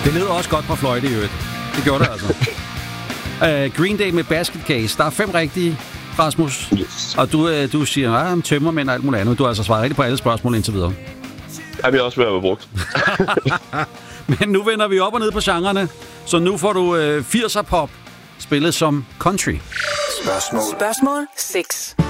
Det lød også godt på fløjte i øvrigt. Det gjorde det altså. Green Day med Basket Case. Der er 5 rigtige, Rasmus. Yes. Og du siger, tømmermænd og alt muligt andet. Du har altså svaret rigtigt på alle spørgsmål indtil videre. Jeg vil også være brugt. Men nu vender vi op og ned på genrerne. Så nu får du 80'er pop spillet som country. Spørgsmål 6.